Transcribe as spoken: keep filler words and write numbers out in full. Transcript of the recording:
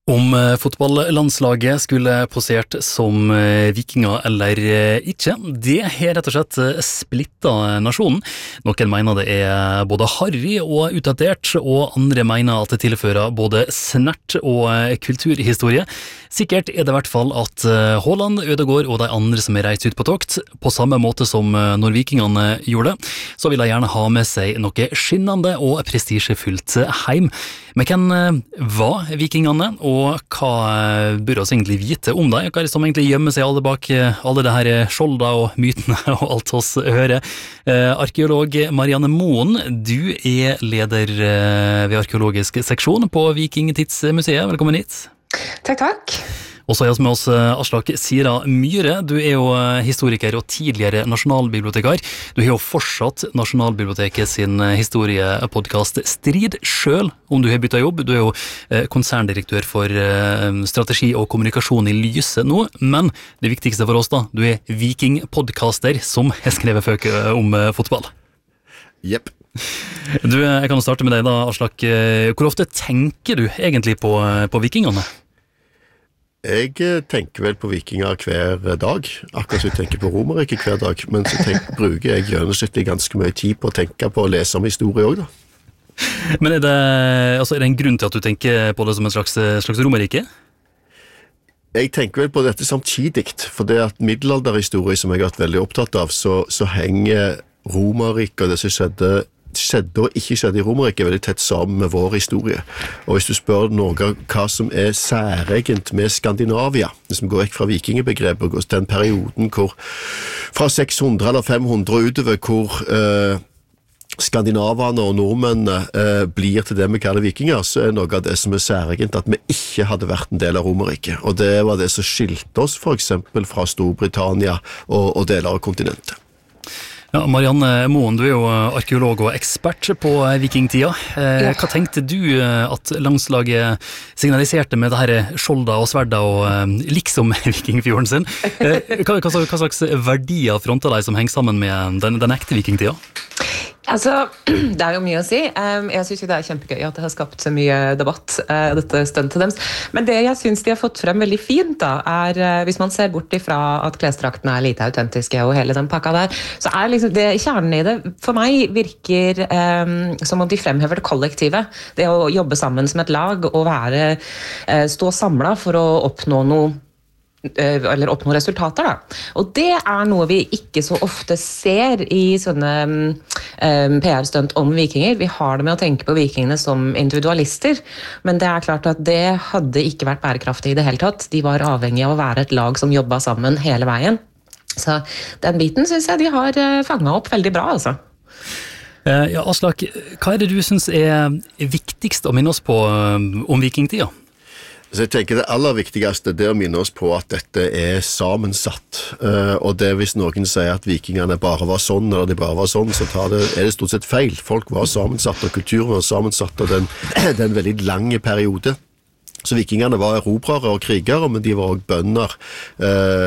Om fotballandslaget skulle posert som vikinger eller ikke, det er rett og slett splittet nasjonen. Noen mener det er både harry og utdatert, og andre mener at det tilfører både snert og kulturhistorie. Sikkert er det i hvert fall at Haaland, Ødegaard og de andre som er reist ut på tokt, på samme måte som når vikingene gjorde det, så vil de gjerne ha med seg noe skinnende og prestisjefullt heim. Men hvem var vikingene, og hva bør oss egentlig vite om dem? Hva er det som egentlig gjemmer seg alle bak alle det her skjolda og mytene og alt oss hører? Eh, arkeolog Marianne Moen, du er leder ved arkeologisk seksjon på Vikingtidsmuseet. Velkommen hit. Takk, takk. Og så er vi med oss Aslak Sira Myhre. Du er jo historiker og tidligere nasjonalbibliotekar. Du har jo fortsatt Nasjonalbiblioteket sin historiepodcast Strid, selv om du har byttet jobb. Du er jo konserndirektør for strategi og kommunikasjon i Lyse nå, men det viktigste for oss da, du er vikingpodcaster som har skrevet føk om fotball. Jepp. Du, jeg kan starte med deg da, Aslak. Hvor ofte tenker du egentlig på, på vikingene? Jeg tenker vel på vikinger hver dag, akkurat som jeg tenker på Romerriket hver dag, men så tenk, bruker jeg gjennomsnittlig ganske mye tid på å tenke på å lese om historie også da. Men er det, altså, er det en grunn til at du tenker på det som en slags, slags Romerrike? Jeg tenker vel på dette samtidig, for det at middelalderhistorie som jeg har vært veldig opptatt av, så, så henger Romerriket og det som skjedde skjedde og ikke skjedde i Romerriket veldig tett sammen med vår historie. Og hvis du spør noe hva som er særegent med Skandinavia, hvis vi går vekk fra vikingebegrepet og går til den perioden hvor fra seks hundre eller fem hundre utover hvor eh, skandinaverne og nordmennene eh, blir til det vi kaller vikinger, så er noe av det som er særegent at vi ikke hadde vært en del av Romerriket. Og det var det som skilte oss for eksempel fra Storbritannia og, og deler av kontinentet. Ja, Marianne Moen, du er jo arkeolog og ekspert på vikingtida. Eh, ja. Hva tenkte du at landslaget signaliserte med det her skjolda og sverda og liksom vikingfjorden sin? Eh, hva, hva, hva slags verdier fronter deg som henger sammen med den, den ekte vikingtida? Altså, det er jo mye å si. Jeg synes jo det er kjempegøy at det har skapt så mye debatt, dette stuntet deres. Men det jeg synes de har fått frem veldig fint da, er hvis man ser bort ifra at klesdraktene er lite autentiske og hele den pakka der, så er liksom det kjernen i det, for meg virker um, som om de fremhever det kollektive. Det å jobbe sammen som et lag og være, uh, stå samlet for å oppnå noe eller oppnå resultater da. Og det er noe vi ikke så ofte ser i sånne um, P R-stunt om vikinger. Vi har det med å tenke på vikingene som individualister, men det er klart at det hadde ikke vært bærekraftig i det hele tatt. De var avhengige av å være et lag som jobbet sammen hele veien. Så den biten synes jeg de har uh, fanget opp veldig bra, altså. Ja, Aslak, hva er det du synes er viktigst å minne oss på um, om vikingtida? Så jeg tenker det aller viktigste det er å minne oss på at dette er sammensatt. Uh, og det hvis noen sier at vikingene bare var sånn, eller de bare var sånn, så tar det, er det stort sett feil. Folk var sammensatt, og kulturen var sammensatt, og den, det er en veldig lang periode. Så vikingene var erobrere og krigere, men de var også bønder. Uh,